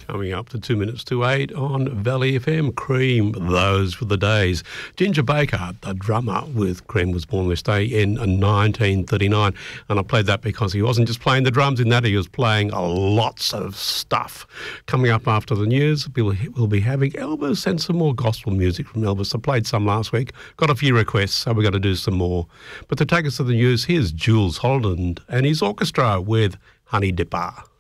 Coming up to 2 minutes to 8 on Valley FM. Cream, those were the days. Ginger Baker, the drummer with Cream, was born this day in 1939. And I played that because he wasn't just playing the drums in that, he was playing lots of stuff. Coming up after the news, we'll be having Elvis and some more gospel music from Elvis. I played some last week, got a few requests, so we're going to do some more. But to take us to the news, here's Jules Holland and his orchestra with Honey Dipper.